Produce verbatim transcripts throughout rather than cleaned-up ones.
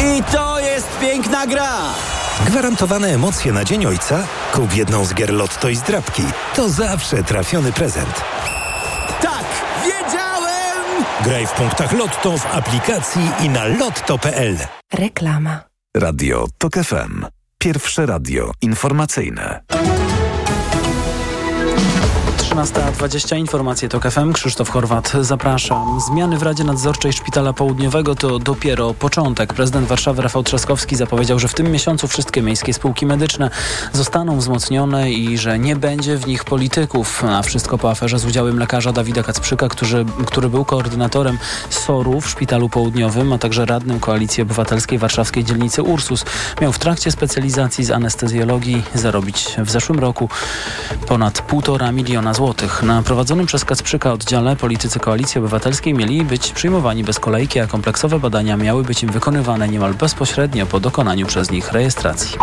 I to jest piękna gra! Gwarantowane emocje na Dzień Ojca? Kup jedną z gier Lotto i zdrabki. To zawsze trafiony prezent. Tak! Wiedziałem! Graj w punktach Lotto w aplikacji i na lotto kropka p l. Reklama. Radio Tok F M. Pierwsze radio informacyjne. trzynasta dwadzieścia, informacje TOK F M. Krzysztof Horwat, zapraszam. Zmiany w Radzie Nadzorczej Szpitala Południowego to dopiero początek. Prezydent Warszawy Rafał Trzaskowski zapowiedział, że w tym miesiącu wszystkie miejskie spółki medyczne zostaną wzmocnione i że nie będzie w nich polityków. A wszystko po aferze z udziałem lekarza Dawida Kacprzyka, który, który był koordynatorem S O R-u w Szpitalu Południowym, a także radnym Koalicji Obywatelskiej warszawskiej dzielnicy Ursus. Miał w trakcie specjalizacji z anestezjologii zarobić w zeszłym roku ponad półtora miliona złotych. Na prowadzonym przez Kacprzyka oddziale politycy Koalicji Obywatelskiej mieli być przyjmowani bez kolejki, a kompleksowe badania miały być im wykonywane niemal bezpośrednio po dokonaniu przez nich rejestracji.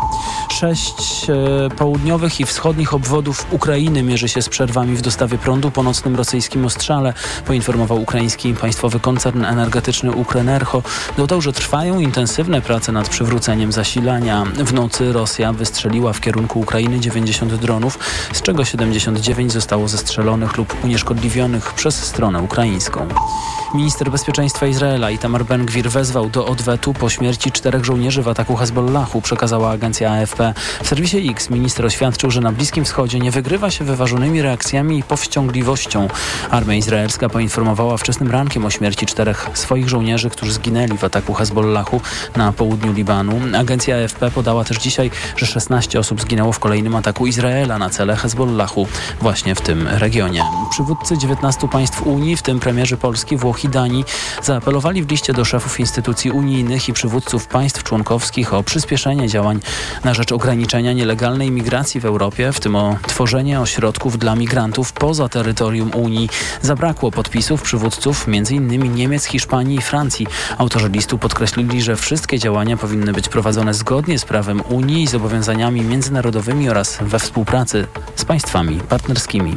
Sześć e, południowych i wschodnich obwodów Ukrainy mierzy się z przerwami w dostawie prądu po nocnym rosyjskim ostrzale, poinformował ukraiński państwowy koncern energetyczny Ukrenergo. Dodał, że trwają intensywne prace nad przywróceniem zasilania. W nocy Rosja wystrzeliła w kierunku Ukrainy dziewięćdziesiąt dronów, z czego siedemdziesiąt dziewięć zostało zestrzelonych lub unieszkodliwionych przez stronę ukraińską. Minister bezpieczeństwa Izraela Itamar Ben-Gvir wezwał do odwetu po śmierci czterech żołnierzy w ataku Hezbollahu, przekazała agencja A F P. W serwisie X minister oświadczył, że na Bliskim Wschodzie nie wygrywa się wyważonymi reakcjami i powściągliwością. Armia izraelska poinformowała wczesnym rankiem o śmierci czterech swoich żołnierzy, którzy zginęli w ataku Hezbollahu na południu Libanu. Agencja A F P podała też dzisiaj, że szesnaście osób zginęło w kolejnym ataku Izraela na cele Hezbollahu właśnie w tym regionie. Przywódcy dziewiętnastu państw Unii, w tym premierzy Polski, Włoch i Danii, zaapelowali w liście do szefów instytucji unijnych i przywódców państw członkowskich o przyspieszenie działań na rzecz ograniczenia nielegalnej migracji w Europie, w tym o tworzenie ośrodków dla migrantów poza terytorium Unii. Zabrakło podpisów przywódców między innymi Niemiec, Hiszpanii i Francji. Autorzy listu podkreślili, że wszystkie działania powinny być prowadzone zgodnie z prawem Unii i zobowiązaniami międzynarodowymi oraz we współpracy z państwami partnerskimi.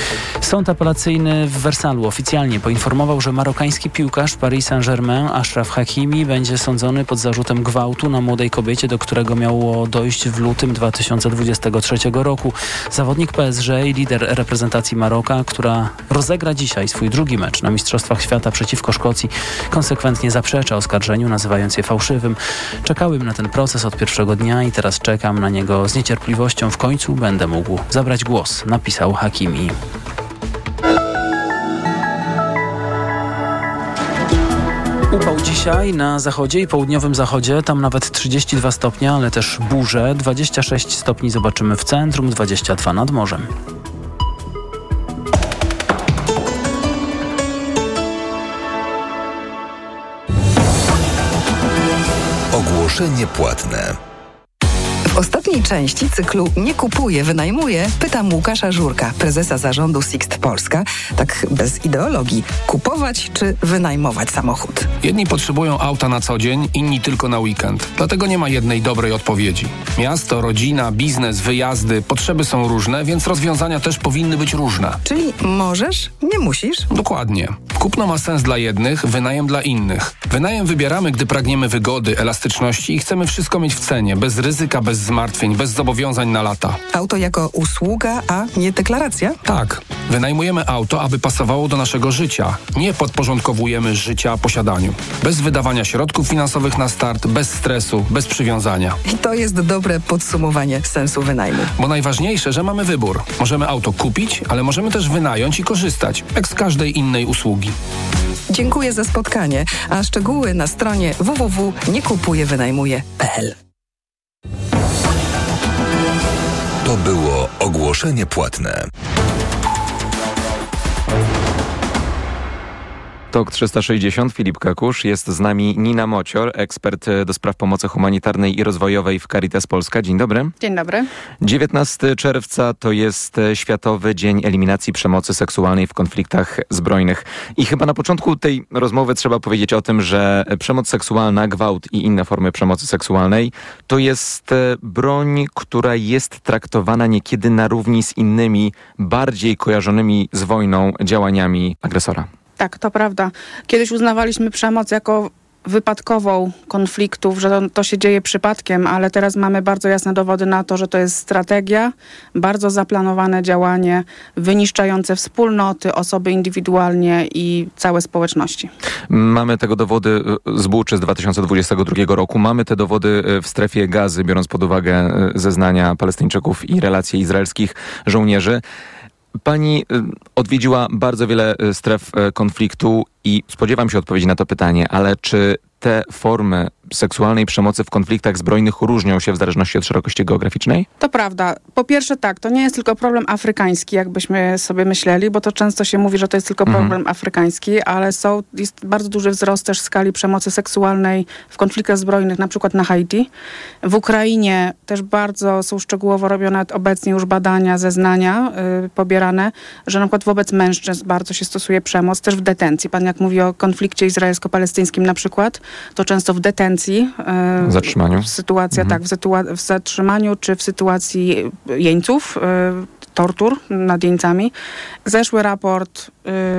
Sąd apelacyjny w Wersalu oficjalnie poinformował, że marokański piłkarz Paris Saint-Germain Achraf Hakimi będzie sądzony pod zarzutem gwałtu na młodej kobiecie, do którego miało dojść w lutym dwa tysiące dwudziestego trzeciego roku. Zawodnik P S G i lider reprezentacji Maroka, która rozegra dzisiaj swój drugi mecz na Mistrzostwach Świata przeciwko Szkocji, konsekwentnie zaprzecza oskarżeniu, nazywając je fałszywym. Czekałem na ten proces od pierwszego dnia i teraz czekam na niego z niecierpliwością. W końcu będę mógł zabrać głos, napisał Hakimi. Upał dzisiaj na zachodzie i południowym zachodzie, tam nawet trzydzieści dwa stopnie, ale też burze. dwadzieścia sześć stopni zobaczymy w centrum, dwadzieścia dwa nad morzem. Ogłoszenie płatne. W ostatniej części cyklu Nie kupuję, wynajmuję pytam Łukasza Żurka, prezesa zarządu Sixt Polska, tak bez ideologii, kupować czy wynajmować samochód? Jedni potrzebują auta na co dzień, inni tylko na weekend. Dlatego nie ma jednej dobrej odpowiedzi. Miasto, rodzina, biznes, wyjazdy, potrzeby są różne, więc rozwiązania też powinny być różne. Czyli możesz, nie musisz? Dokładnie. Kupno ma sens dla jednych, wynajem dla innych. Wynajem wybieramy, gdy pragniemy wygody, elastyczności i chcemy wszystko mieć w cenie, bez ryzyka, bez zmartwień, bez zobowiązań na lata. Auto jako usługa, a nie deklaracja? Tak. Wynajmujemy auto, aby pasowało do naszego życia. Nie podporządkowujemy życia posiadaniu. Bez wydawania środków finansowych na start, bez stresu, bez przywiązania. I to jest dobre podsumowanie sensu wynajmu. Bo najważniejsze, że mamy wybór. Możemy auto kupić, ale możemy też wynająć i korzystać, jak z każdej innej usługi. Dziękuję za spotkanie, a szczegóły na stronie w w w kropka nie kupuję wynajmuję kropka p l. To było ogłoszenie płatne. Tok trzysta sześćdziesiąt, Filip Kakusz. Jest z nami Nina Mocior, ekspert do spraw pomocy humanitarnej i rozwojowej w Caritas Polska. Dzień dobry. Dzień dobry. dziewiętnastego czerwca to jest Światowy Dzień Eliminacji Przemocy Seksualnej w Konfliktach Zbrojnych. I chyba na początku tej rozmowy trzeba powiedzieć o tym, że przemoc seksualna, gwałt i inne formy przemocy seksualnej to jest broń, która jest traktowana niekiedy na równi z innymi, bardziej kojarzonymi z wojną działaniami agresora. Tak, to prawda. Kiedyś uznawaliśmy przemoc jako wypadkową konfliktów, że to, to się dzieje przypadkiem, ale teraz mamy bardzo jasne dowody na to, że to jest strategia, bardzo zaplanowane działanie, wyniszczające wspólnoty, osoby indywidualnie i całe społeczności. Mamy tego dowody z Buczy z dwa tysiące dwudziestego drugiego roku. Mamy te dowody w strefie Gazy, biorąc pod uwagę zeznania Palestyńczyków i relacje izraelskich żołnierzy. Pani odwiedziła bardzo wiele stref konfliktu i spodziewam się odpowiedzi na to pytanie, ale czy te formy seksualnej przemocy w konfliktach zbrojnych różnią się w zależności od szerokości geograficznej? To prawda. Po pierwsze tak, to nie jest tylko problem afrykański, jakbyśmy sobie myśleli, bo to często się mówi, że to jest tylko problem mhm. afrykański, ale są, jest bardzo duży wzrost też skali przemocy seksualnej w konfliktach zbrojnych, na przykład na Haiti. W Ukrainie też bardzo są szczegółowo robione obecnie już badania, zeznania yy, pobierane, że na przykład wobec mężczyzn bardzo się stosuje przemoc, też w detencji. Pan jak mówi o konflikcie izraelsko-palestyńskim na przykład, to często w detencji W zatrzymaniu. Sytuacja, mhm. tak, w, sytua- w zatrzymaniu czy w sytuacji jeńców, y, tortur nad jeńcami. Zeszły raport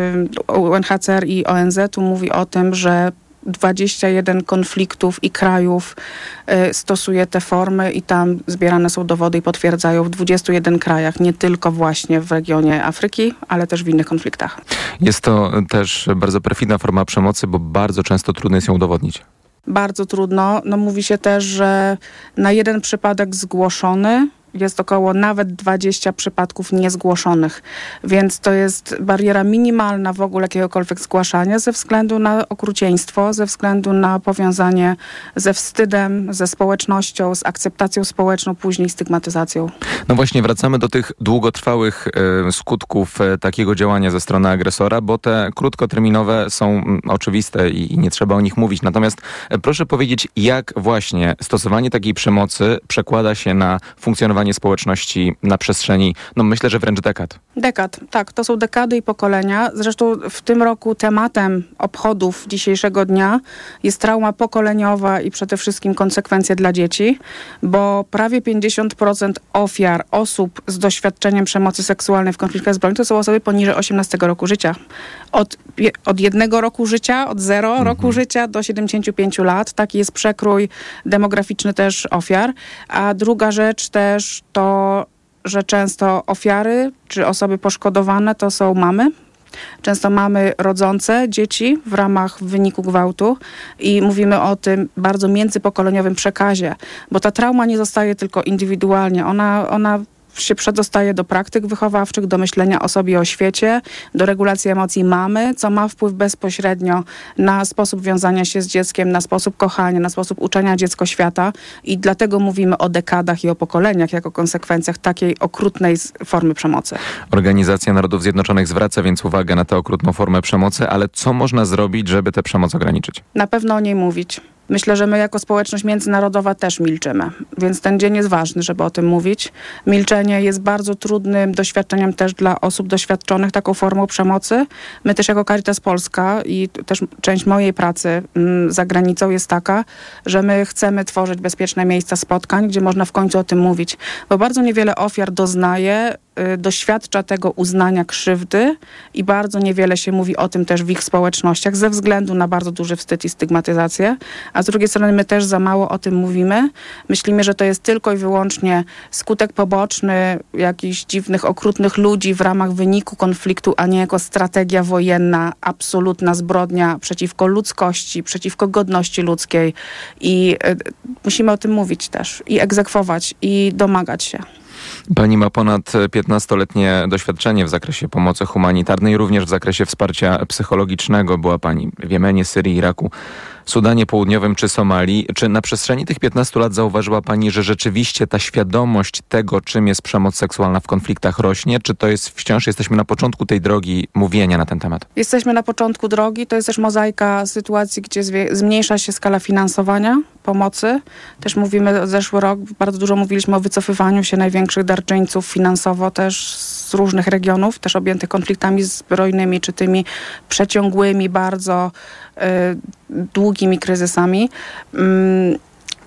y, U N H C R i O N Z tu mówi o tym, że dwadzieścia jeden konfliktów i krajów y, stosuje te formy i tam zbierane są dowody i potwierdzają w dwudziestu jeden krajach, nie tylko właśnie w regionie Afryki, ale też w innych konfliktach. Jest to też bardzo perfidna forma przemocy, bo bardzo często trudno jest ją udowodnić. Bardzo trudno. No, mówi się też, że na jeden przypadek zgłoszony jest około nawet dwadzieścia przypadków niezgłoszonych, więc to jest bariera minimalna w ogóle jakiegokolwiek zgłaszania ze względu na okrucieństwo, ze względu na powiązanie ze wstydem, ze społecznością, z akceptacją społeczną, później stygmatyzacją. No właśnie, wracamy do tych długotrwałych y, skutków y, takiego działania ze strony agresora, bo te krótkoterminowe są y, oczywiste i, i nie trzeba o nich mówić. Natomiast y, proszę powiedzieć, jak właśnie stosowanie takiej przemocy przekłada się na funkcjonowanie społeczności na przestrzeni, no myślę, że wręcz dekad. Dekad, tak. To są dekady i pokolenia. Zresztą w tym roku tematem obchodów dzisiejszego dnia jest trauma pokoleniowa i przede wszystkim konsekwencje dla dzieci, bo prawie pięćdziesiąt procent ofiar osób z doświadczeniem przemocy seksualnej w konfliktach zbrojnych to są osoby poniżej osiemnastego roku życia. Od, od jednego roku życia, od zero mhm. roku życia do siedemdziesięciu pięciu lat. Taki jest przekrój demograficzny też ofiar. A druga rzecz też to, że często ofiary czy osoby poszkodowane to są mamy. Często mamy rodzące dzieci w ramach w wyniku gwałtu i mówimy o tym bardzo międzypokoleniowym przekazie, bo ta trauma nie zostaje tylko indywidualnie, ona, ona się przedostaje do praktyk wychowawczych, do myślenia o sobie, o świecie, do regulacji emocji mamy, co ma wpływ bezpośrednio na sposób wiązania się z dzieckiem, na sposób kochania, na sposób uczenia dziecko świata i dlatego mówimy o dekadach i o pokoleniach jako konsekwencjach takiej okrutnej formy przemocy. Organizacja Narodów Zjednoczonych zwraca więc uwagę na tę okrutną formę przemocy, ale co można zrobić, żeby tę przemoc ograniczyć? Na pewno o niej mówić. Myślę, że my jako społeczność międzynarodowa też milczymy, więc ten dzień jest ważny, żeby o tym mówić. Milczenie jest bardzo trudnym doświadczeniem też dla osób doświadczonych taką formą przemocy. My też jako Caritas Polska i też część mojej pracy m, za granicą jest taka, że my chcemy tworzyć bezpieczne miejsca spotkań, gdzie można w końcu o tym mówić, bo bardzo niewiele ofiar doznaje, y, doświadcza tego uznania krzywdy i bardzo niewiele się mówi o tym też w ich społecznościach ze względu na bardzo duży wstyd i stygmatyzację. A z drugiej strony my też za mało o tym mówimy. Myślimy, że to jest tylko i wyłącznie skutek poboczny jakichś dziwnych, okrutnych ludzi w ramach wyniku konfliktu, a nie jako strategia wojenna, absolutna zbrodnia przeciwko ludzkości, przeciwko godności ludzkiej. I y, musimy o tym mówić też i egzekwować i domagać się. Pani ma ponad piętnastoletnie doświadczenie w zakresie pomocy humanitarnej, również w zakresie wsparcia psychologicznego. Była pani w Jemenie, Syrii, Iraku, Sudanie Południowym czy Somalii. Czy na przestrzeni tych piętnastu lat zauważyła pani, że rzeczywiście ta świadomość tego, czym jest przemoc seksualna w konfliktach rośnie? Czy to jest wciąż, jesteśmy na początku tej drogi mówienia na ten temat? Jesteśmy na początku drogi. To jest też mozaika sytuacji, gdzie zwie- zmniejsza się skala finansowania pomocy. Też mówimy, zeszły rok bardzo dużo mówiliśmy o wycofywaniu się największych darczyńców finansowo też z różnych regionów, też objętych konfliktami zbrojnymi, czy tymi przeciągłymi, bardzo y, długimi kryzysami. Y,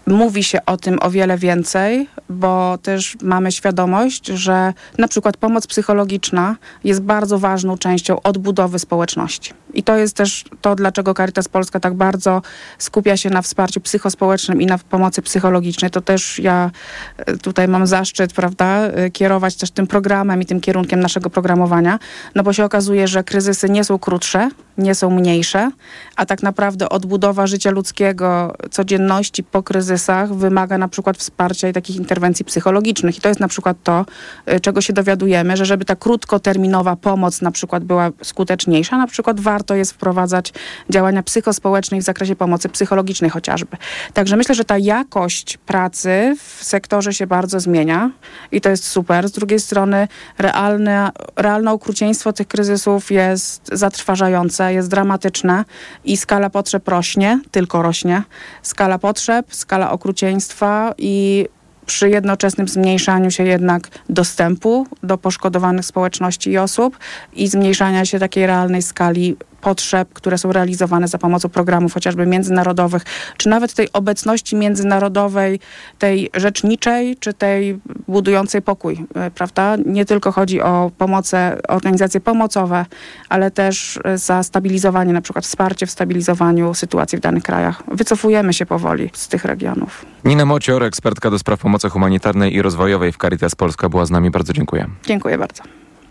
mówi się o tym o wiele więcej, bo też mamy świadomość, że na przykład pomoc psychologiczna jest bardzo ważną częścią odbudowy społeczności. I to jest też to, dlaczego Caritas Polska tak bardzo skupia się na wsparciu psychospołecznym i na pomocy psychologicznej. To też ja tutaj mam zaszczyt, prawda, kierować też tym programem i tym kierunkiem naszego programowania, no bo się okazuje, że kryzysy nie są krótsze, nie są mniejsze, a tak naprawdę odbudowa życia ludzkiego, codzienności po kryzysach wymaga na przykład wsparcia i takich interwencji psychologicznych. I to jest na przykład to, czego się dowiadujemy, że żeby ta krótkoterminowa pomoc na przykład była skuteczniejsza, na przykład warto jest wprowadzać działania psychospołeczne w zakresie pomocy psychologicznej chociażby. Także myślę, że ta jakość pracy w sektorze się bardzo zmienia i to jest super. Z drugiej strony realne, realne okrucieństwo tych kryzysów jest zatrważające, jest dramatyczne i skala potrzeb rośnie, tylko rośnie. Skala potrzeb, skala okrucieństwa i przy jednoczesnym zmniejszaniu się jednak dostępu do poszkodowanych społeczności i osób i zmniejszania się takiej realnej skali potrzeb, które są realizowane za pomocą programów chociażby międzynarodowych, czy nawet tej obecności międzynarodowej, tej rzeczniczej, czy tej budującej pokój, prawda? Nie tylko chodzi o pomoce, organizacje pomocowe, ale też za stabilizowanie, na przykład wsparcie w stabilizowaniu sytuacji w danych krajach. Wycofujemy się powoli z tych regionów. Nina Mocior, ekspertka do spraw pomocy humanitarnej i rozwojowej w Caritas Polska, była z nami. Bardzo dziękuję. Dziękuję bardzo.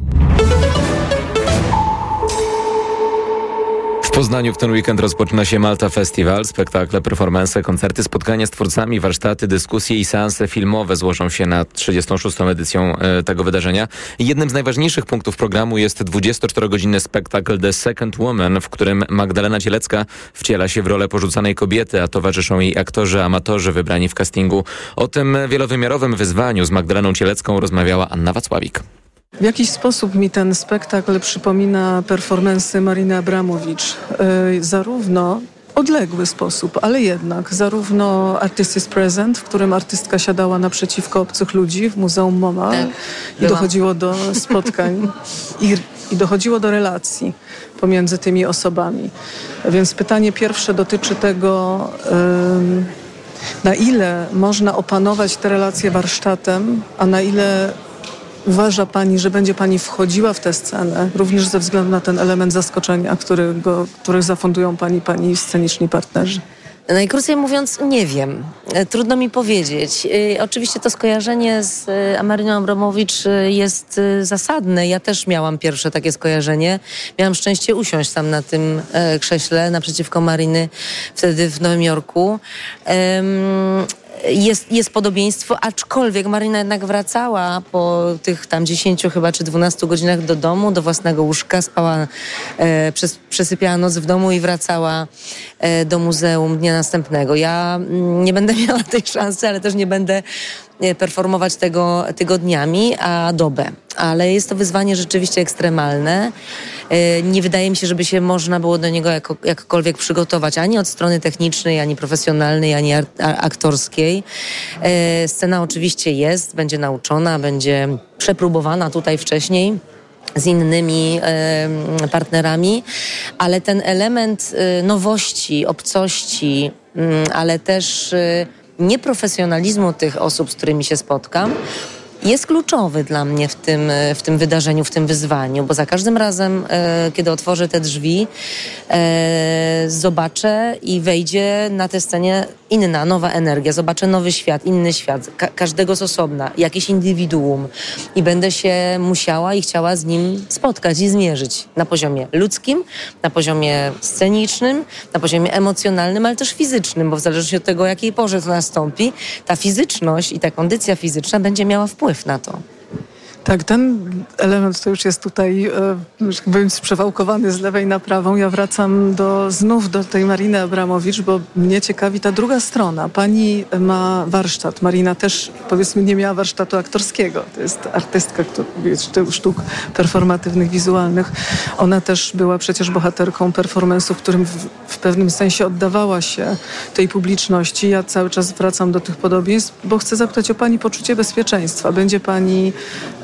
W Poznaniu w ten weekend rozpoczyna się Malta Festival. Spektakle, performance, koncerty, spotkania z twórcami, warsztaty, dyskusje i seanse filmowe złożą się na trzydziestą szóstą edycją e, tego wydarzenia. Jednym z najważniejszych punktów programu jest dwudziestoczterogodzinny spektakl The Second Woman, w którym Magdalena Cielecka wciela się w rolę porzucanej kobiety, a towarzyszą jej aktorzy, amatorzy wybrani w castingu. O tym wielowymiarowym wyzwaniu z Magdaleną Cielecką rozmawiała Anna Wacławik. W jakiś sposób mi ten spektakl przypomina performance Mariny Abramowicz. Yy, zarówno odległy sposób, ale jednak zarówno Artist is Present, w którym artystka siadała naprzeciwko obcych ludzi w Muzeum MoMA tak, i dochodziło do spotkań i, i dochodziło do relacji pomiędzy tymi osobami. Więc pytanie pierwsze dotyczy tego, yy, na ile można opanować te relacje warsztatem, a na ile uważa pani, że będzie pani wchodziła w tę scenę, również ze względu na ten element zaskoczenia, którego, których zafundują pani, pani sceniczni partnerzy? Najkrócej mówiąc, nie wiem. Trudno mi powiedzieć. Yy, oczywiście to skojarzenie z yy, Maryną Abramowicz yy, jest yy, zasadne. Ja też miałam pierwsze takie skojarzenie. Miałam szczęście usiąść tam na tym yy, krześle naprzeciwko Maryny wtedy w Nowym Jorku. Yy, Jest, jest podobieństwo, aczkolwiek Marina jednak wracała po tych tam dziesięciu chyba czy dwunastu godzinach do domu, do własnego łóżka, spała, e, przes, przesypiała noc w domu i wracała e, do muzeum dnia następnego. Ja m, nie będę miała tej szansy, ale też nie będę performować tego tygodniami, a dobę. Ale jest to wyzwanie rzeczywiście ekstremalne. Nie wydaje mi się, żeby się można było do niego jako, jakkolwiek przygotować, ani od strony technicznej, ani profesjonalnej, ani aktorskiej. Scena oczywiście jest, będzie nauczona, będzie przepróbowana tutaj wcześniej z innymi e, partnerami, ale ten element e, nowości, obcości, m, ale też e, nieprofesjonalizmu tych osób, z którymi się spotkam, jest kluczowy dla mnie w tym, w tym wydarzeniu, w tym wyzwaniu, bo za każdym razem, e, kiedy otworzę te drzwi, e, zobaczę i wejdzie na tę scenę inna, nowa energia, zobaczę nowy świat, inny świat, ka- każdego z osobna, jakieś indywiduum i będę się musiała i chciała z nim spotkać i zmierzyć na poziomie ludzkim, na poziomie scenicznym, na poziomie emocjonalnym, ale też fizycznym, bo w zależności od tego, o jakiej porze to nastąpi, ta fizyczność i ta kondycja fizyczna będzie miała wpływ na to. Tak, ten element to już jest tutaj, e, że tak powiem, sprzewałkowany z lewej na prawą. Ja wracam do, znów do tej Mariny Abramowicz, bo mnie ciekawi ta druga strona. Pani ma warsztat. Marina też, powiedzmy, nie miała warsztatu aktorskiego. To jest artystka sztuk performatywnych, wizualnych. Ona też była przecież bohaterką performance'u, w którym w, w pewnym sensie oddawała się tej publiczności. Ja cały czas wracam do tych podobieństw, bo chcę zapytać o pani poczucie bezpieczeństwa. Będzie pani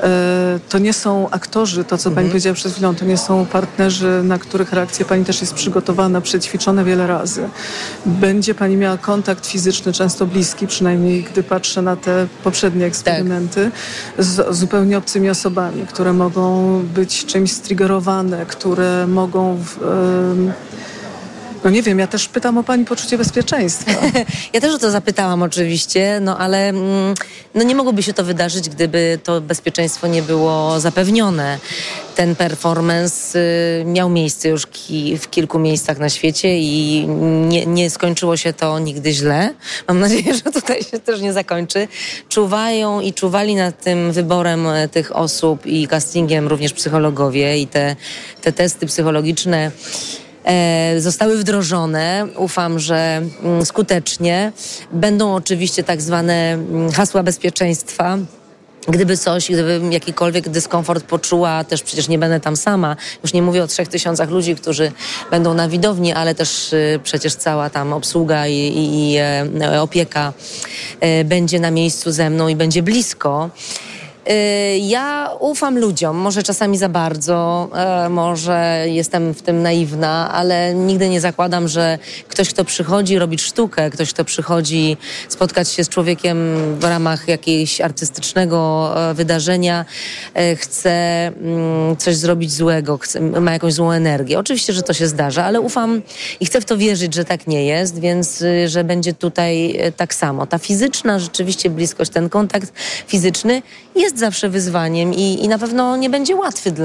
To nie są aktorzy, to co mhm. pani powiedziała przed chwilą, to nie są partnerzy, na których reakcję pani też jest przygotowana, przećwiczone wiele razy. Będzie pani miała kontakt fizyczny, często bliski, przynajmniej gdy patrzę na te poprzednie eksperymenty, tak. z zupełnie obcymi osobami, które mogą być czymś striggerowane, które mogą... W, No nie wiem, ja też pytam o pani poczucie bezpieczeństwa. Ja też o to zapytałam oczywiście, no ale no nie mogłoby się to wydarzyć, gdyby to bezpieczeństwo nie było zapewnione. Ten performance y, miał miejsce już ki- w kilku miejscach na świecie i nie, nie skończyło się to nigdy źle. Mam nadzieję, że tutaj się też nie zakończy. Czuwają i czuwali nad tym wyborem tych osób i castingiem również psychologowie i te, te testy psychologiczne zostały wdrożone. Ufam, że skutecznie. Będą oczywiście tak zwane hasła bezpieczeństwa. Gdyby coś, gdybym jakikolwiek dyskomfort poczuła, też przecież nie będę tam sama. Już nie mówię o trzech tysiącach ludzi, którzy będą na widowni, ale też y, przecież cała tam obsługa i, i, i e, opieka e, będzie na miejscu ze mną i będzie blisko. Ja ufam ludziom, może czasami za bardzo, może jestem w tym naiwna, ale nigdy nie zakładam, że ktoś, kto przychodzi robić sztukę, ktoś, kto przychodzi spotkać się z człowiekiem w ramach jakiegoś artystycznego wydarzenia, chce coś zrobić złego, chce, ma jakąś złą energię. Oczywiście, że to się zdarza, ale ufam i chcę w to wierzyć, że tak nie jest, więc że będzie tutaj tak samo. Ta fizyczna rzeczywiście bliskość, ten kontakt fizyczny jest zawsze wyzwaniem i, i na pewno nie będzie łatwy dla